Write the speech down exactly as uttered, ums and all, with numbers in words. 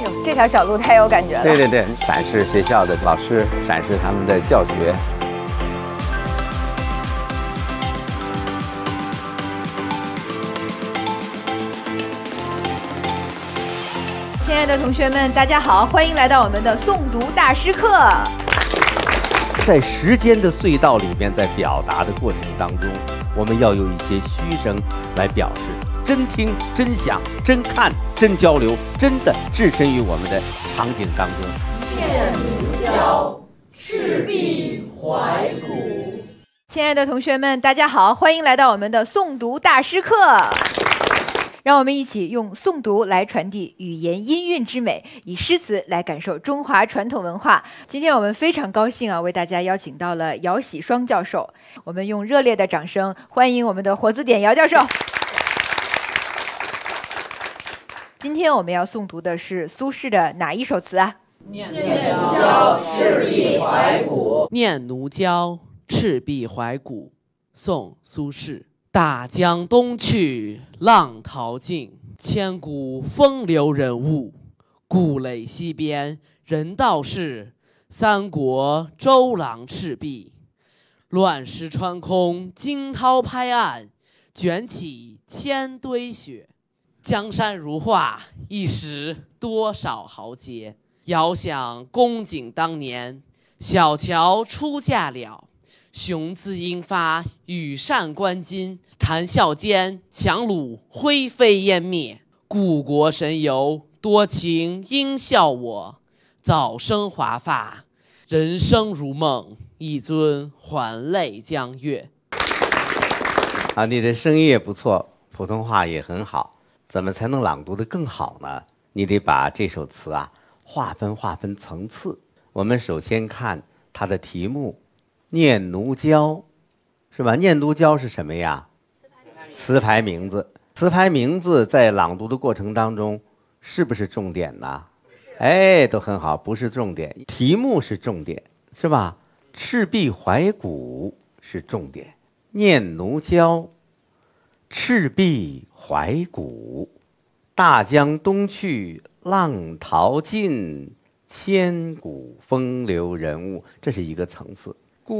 哟，这条小路太有感觉了。 对对对，展示学校的老师，展示他们的教学。 亲爱的同学们，大家好，欢迎来到我们的诵读大师课。 在时间的隧道里面，在表达的过程当中，我们要有一些虚声来表示，真听、真想、真看、真交流，真的置身于我们的场景当中。 念奴娇，赤壁怀古。 亲爱的同学们，大家好，欢迎来到我们的诵读大师课。让我们一起用诵读来传递语言音韵之美，以诗词来感受中华传统文化。今天我们非常高兴啊，为大家邀请到了姚喜双教授。我们用热烈的掌声欢迎我们的活字典姚教授。今天我们要诵读的是苏轼的哪一首词啊？ 念奴娇，赤壁怀古。 念奴娇，赤壁怀古。宋·苏轼。大江东去，浪淘尽，千古风流人物。故垒西边，人道是，三国周郎赤壁。乱石穿空，惊涛拍岸，卷起千堆雪。江山如画，一时多少豪杰。遥想公瑾当年，小乔出嫁了。雄姿英发，羽扇纶巾，谈笑间，樯橹灰飞烟灭。故国神游，多情应笑我。早生华发，人生如梦，一尊还酹江月。 啊，你的声音也不错，普通话也很好，怎么才能朗读得更好呢？你得把这首词啊划分划分层次。我们首先看它的题目。念奴娇，是吧？念奴娇是什么呀？词牌名字。词牌名字在朗读的过程当中，是不是重点呢？哎，都很好，不是重点。题目是重点，是吧？赤壁怀古是重点。念奴娇，赤壁怀古。大江东去，浪淘尽，千古风流人物，这是一个层次。